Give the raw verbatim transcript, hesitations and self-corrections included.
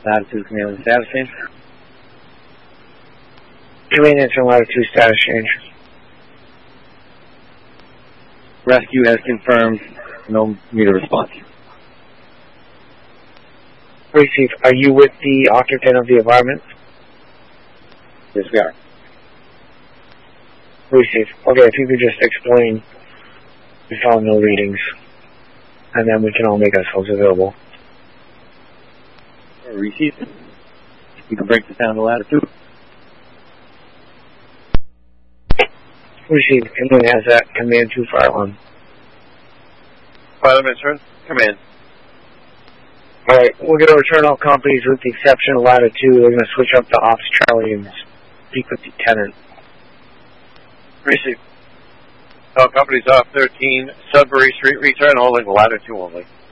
Latitude Command status change. Command answer latitude status change. Rescue has confirmed no meter response. Receive. Are you with the occupant of the apartment? Yes, we are. Receive. Okay, if you could just explain we found no readings, and then we can all make ourselves available. Receive. You can break this down to latitude. Receive. Command has that. Command two fire alarm. Fire alarm insurance. Command. Alright, we're going to return all companies with the exception of latitude. We're going to switch up to Ops Charlie and speak with the tenant. Receive. All companies off thirteen, Sudbury Street return, holding latitude only.